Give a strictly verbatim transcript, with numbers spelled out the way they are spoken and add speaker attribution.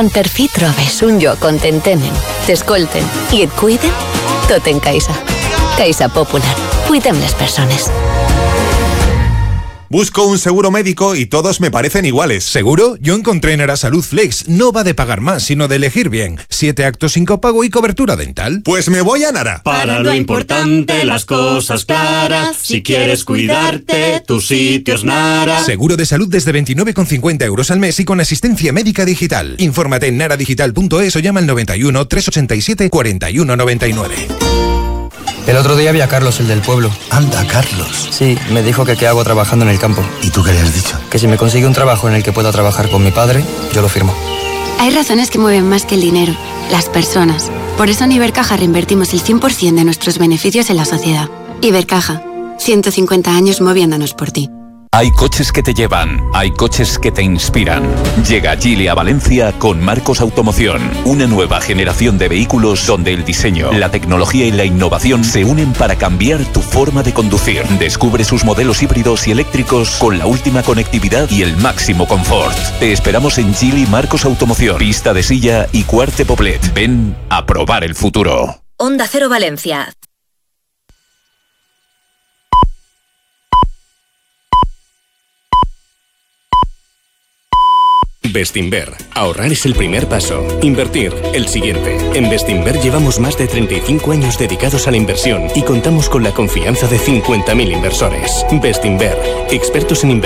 Speaker 1: Per fi trobes un lloc on t'entenen, t'escolten i et cuiden? Tot en Caixa. Caixa Popular. Cuidem les persones.
Speaker 2: Busco un seguro médico y todos me parecen iguales.
Speaker 3: ¿Seguro? Yo encontré en Arasalud Flex. No va de pagar más, sino de elegir bien. Siete actos sin copago y cobertura dental.
Speaker 2: Pues me voy a Nara.
Speaker 4: Para lo importante, las cosas claras. Si quieres cuidarte, tu sitio es Nara.
Speaker 3: Seguro de salud desde veintinueve con cincuenta euros al mes y con asistencia médica digital. Infórmate en naradigital punto es o llama al noventa y uno, trescientos ochenta y siete, cuarenta y uno noventa y nueve.
Speaker 5: El otro día vi a Carlos, el del pueblo.
Speaker 6: Anda, Carlos.
Speaker 5: Sí, me dijo que qué hago trabajando en el campo.
Speaker 6: ¿Y tú qué le has dicho?
Speaker 5: Que si me consigue un trabajo en el que pueda trabajar con mi padre, yo lo firmo.
Speaker 7: Hay razones que mueven más que el dinero, las personas. Por eso en Ibercaja reinvertimos el cien por ciento de nuestros beneficios en la sociedad. Ibercaja, ciento cincuenta años moviéndonos por ti.
Speaker 8: Hay coches que te llevan, hay coches que te inspiran. Llega Geely a Valencia con Marcos Automoción, una nueva generación de vehículos donde el diseño, la tecnología y la innovación se unen para cambiar tu forma de conducir. Descubre sus modelos híbridos y eléctricos con la última conectividad y el máximo confort. Te esperamos en Geely Marcos Automoción, pista de silla y Cuarte Poblet. Ven a probar el futuro.
Speaker 9: Onda Cero Valencia.
Speaker 10: Bestinver. Ahorrar es el primer paso. Invertir, el siguiente. En Bestinver llevamos más de treinta y cinco años dedicados a la inversión y contamos con la confianza de cincuenta mil inversores. Bestinver. Expertos en inversión.